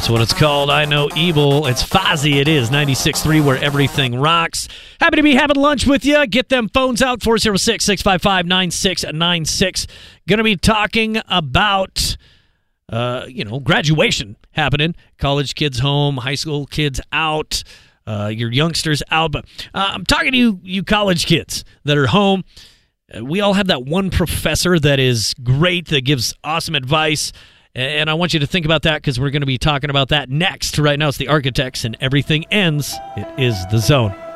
That's what it's called. I Know Evil. It's Fozzy. It is 96.3 where everything rocks. Happy to be having lunch with you. Get them phones out, 406-655-9696. Going to be talking about, graduation happening. College kids home, high school kids out, your youngsters out. But I'm talking to you college kids that are home. We all have that one professor that is great, that gives awesome advice. And I want you to think about that because we're going to be talking about that next. Right now, it's the Architects, and everything ends. It is The Zone.